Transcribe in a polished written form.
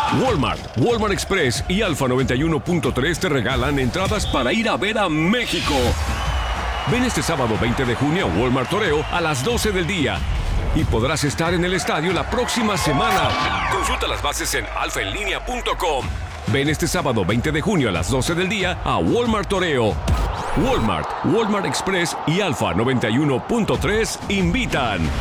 Walmart Express y Alfa 91.3 te regalan entradas para ir a ver a México. Ven este sábado 20 de junio a Walmart Toreo a las 12 del día y podrás estar en el estadio la próxima semana. Consulta las bases en alfaenlinea.com. Ven este sábado 20 de junio a las 12 del día a Walmart Toreo. Walmart Express y Alfa 91.3 invitan.